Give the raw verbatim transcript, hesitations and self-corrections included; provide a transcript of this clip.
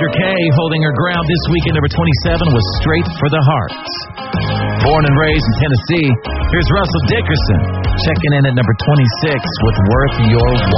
Taylor Kay holding her ground this week at number twenty-seven was Straight for the Heart. Born and raised in Tennessee, here's Russell Dickerson checking in at number twenty-six with Worth Your